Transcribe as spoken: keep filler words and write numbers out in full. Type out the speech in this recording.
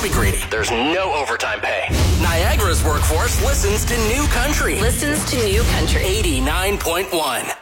nitty-gritty. There's no overtime pay. Niagara's workforce listens to New Country. Listens to New Country. eighty-nine point one.